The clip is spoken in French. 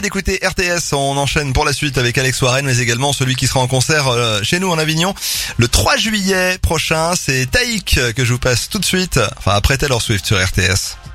D'écouter RTS, on enchaîne pour la suite avec Alex Warren, mais également celui qui sera en concert chez nous en Avignon le 3 juillet prochain. C'est Taïk que je vous passe tout de suite, enfin après Taylor Swift sur RTS.